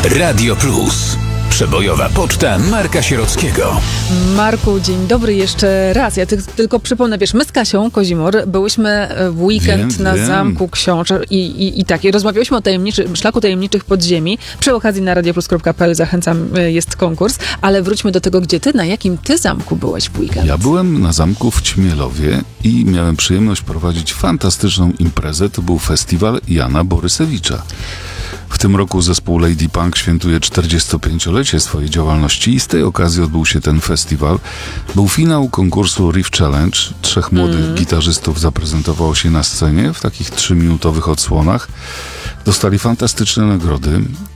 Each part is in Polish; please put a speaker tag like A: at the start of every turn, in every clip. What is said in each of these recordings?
A: Radio Plus. Przebojowa poczta Marka Sierockiego.
B: Marku, dzień dobry jeszcze raz. Ja tylko przypomnę, wiesz, my z Kasią Kozimor byłyśmy w weekend na Zamku Książ i rozmawiałyśmy o szlaku tajemniczych podziemi. Przy okazji na radioplus.pl zachęcam, jest konkurs, ale wróćmy do tego, na jakim ty zamku byłeś w weekend?
C: Ja byłem na zamku w Ćmielowie i miałem przyjemność prowadzić fantastyczną imprezę. To był festiwal Jana Borysewicza. W tym roku zespół Lady Punk świętuje 45-lecie swojej działalności i z tej okazji odbył się ten festiwal. Był finał konkursu Riff Challenge. 3 młodych gitarzystów zaprezentowało się na scenie w takich 3-minutowych odsłonach. Dostali fantastyczne nagrody.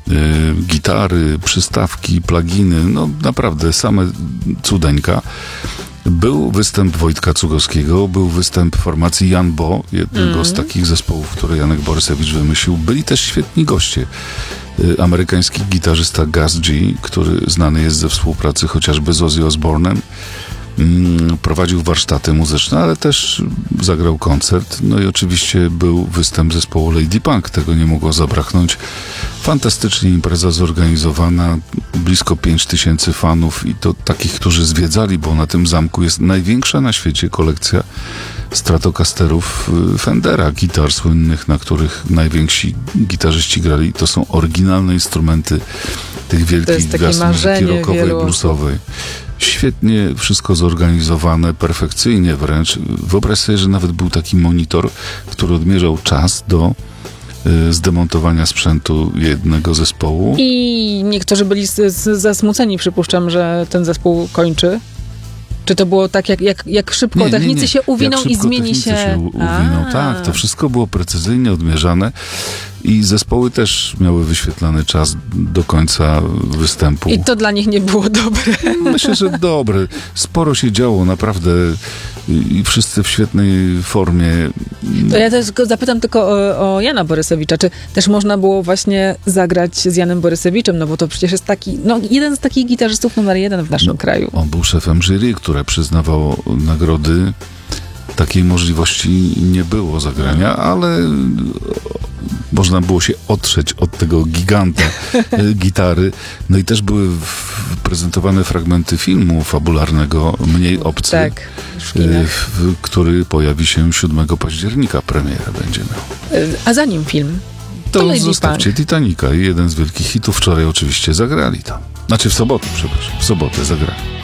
C: Gitary, przystawki, pluginy, no naprawdę same cudeńka. Był występ Wojtka Cugowskiego, był występ formacji Jan Bo, jednego z takich zespołów, które Janek Borysewicz wymyślił. Byli też świetni goście. Amerykański gitarzysta Gus G, który znany jest ze współpracy chociażby z Ozzy Osbournem, prowadził warsztaty muzyczne, ale też zagrał koncert. No i oczywiście był występ zespołu Lady Punk. Tego nie mogło zabraknąć. Fantastycznie impreza zorganizowana. Blisko 5000 fanów i to takich, którzy zwiedzali, bo na tym zamku jest największa na świecie kolekcja Stratocasterów Fendera, gitar słynnych, na których najwięksi gitarzyści grali. To są oryginalne instrumenty tych wielkich gwiazd muzyki rockowej, bluesowej. Świetnie wszystko zorganizowane, perfekcyjnie wręcz. Wyobraź sobie, że nawet był taki monitor, który odmierzał czas do zdemontowania sprzętu jednego zespołu.
B: I niektórzy byli zasmuceni, przypuszczam, że ten zespół kończy. Czy to było tak, jak szybko technicy się uwiną i zmieni się...
C: Tak, to wszystko było precyzyjnie odmierzane i zespoły też miały wyświetlany czas do końca występu.
B: I to dla nich nie było dobre.
C: Myślę, że dobre. Sporo się działo, naprawdę, i wszyscy w świetnej formie.
B: To ja też zapytam tylko o Jana Borysewicza. Czy też można było właśnie zagrać z Janem Borysewiczem? No bo to przecież jest taki, jeden z takich gitarzystów numer 1 w naszym kraju.
C: On był szefem jury, które przyznawało nagrody. Takiej możliwości nie było zagrania, ale można było się otrzeć od tego giganta gitary. No i też były prezentowane fragmenty filmu fabularnego Mniej obcy,
B: tak,
C: który pojawi się 7 października. Premierę będzie miał.
B: A zanim film,
C: to zostawcie Titanica i jeden z wielkich hitów. Wczoraj oczywiście zagrali tam. Znaczy w sobotę zagrali.